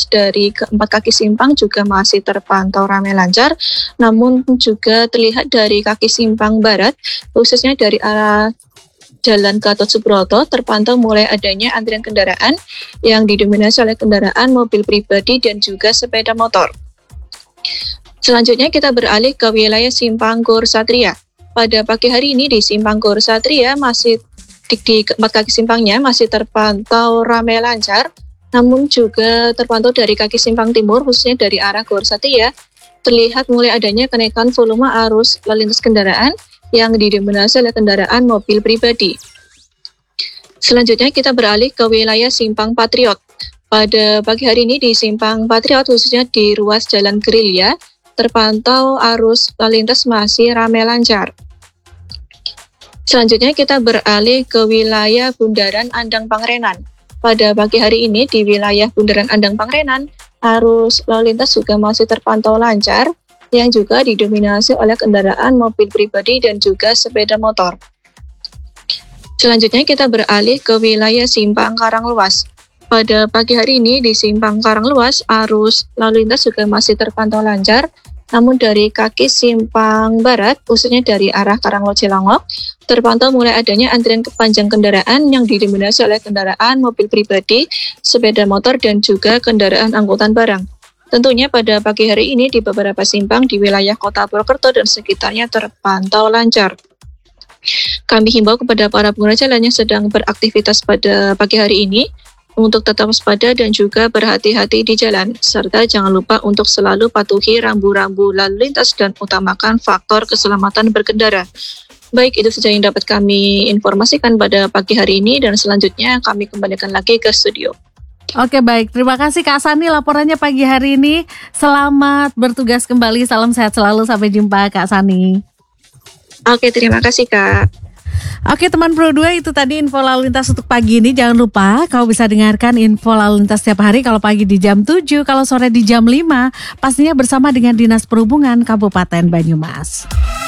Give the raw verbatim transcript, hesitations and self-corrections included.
ruas dari keempat kaki simpang juga masih terpantau ramai lancar, namun juga terlihat dari kaki simpang barat, khususnya dari arah Jalan Gatot Subroto terpantau mulai adanya antrian kendaraan yang didominasi oleh kendaraan mobil pribadi dan juga sepeda motor. Selanjutnya kita beralih ke wilayah Simpang Gor Satria. Pada pagi hari ini di Simpang Gor Satria masih di, di keempat kaki simpangnya masih terpantau ramai lancar, namun juga terpantau dari kaki simpang timur khususnya dari arah Gor Satria terlihat mulai adanya kenaikan volume arus lalu lintas kendaraan yang didominasi oleh kendaraan mobil pribadi. Selanjutnya kita beralih ke wilayah Simpang Patriot. Pada pagi hari ini di Simpang Patriot khususnya di ruas Jalan Gerilya terpantau arus lalu lintas masih ramai lancar. Selanjutnya kita beralih ke wilayah Bundaran Andang Pangrenan. Pada pagi hari ini di wilayah Bundaran Andang Pangrenan, arus lalu lintas juga masih terpantau lancar, yang juga didominasi oleh kendaraan mobil pribadi dan juga sepeda motor. Selanjutnya kita beralih ke wilayah Simpang Karangluas. Pada pagi hari ini di Simpang Karangluas, arus lalu lintas juga masih terpantau lancar, namun dari kaki simpang barat, khususnya dari arah Karanglo Cilangok, terpantau mulai adanya antrian panjang kendaraan yang didominasi oleh kendaraan mobil pribadi, sepeda motor, dan juga kendaraan angkutan barang. Tentunya pada pagi hari ini di beberapa simpang di wilayah Kota Purwokerto dan sekitarnya terpantau lancar. Kami himbau kepada para pengguna jalan yang sedang beraktivitas pada pagi hari ini untuk tetap waspada dan juga berhati-hati di jalan, serta jangan lupa untuk selalu patuhi rambu-rambu lalu lintas dan utamakan faktor keselamatan berkendara. Baik, itu saja yang dapat kami informasikan pada pagi hari ini, dan selanjutnya kami kembalikan lagi ke studio. Oke, baik, terima kasih Kak Sani laporannya pagi hari ini. Selamat bertugas kembali, salam sehat selalu, sampai jumpa Kak Sani. Oke, terima kasih Kak. Oke teman Pro dua, itu tadi info lalu lintas untuk pagi ini. Jangan lupa kau bisa dengarkan info lalu lintas setiap hari, kalau pagi di jam tujuh, kalau sore di jam lima, pastinya bersama dengan Dinas Perhubungan Kabupaten Banyumas.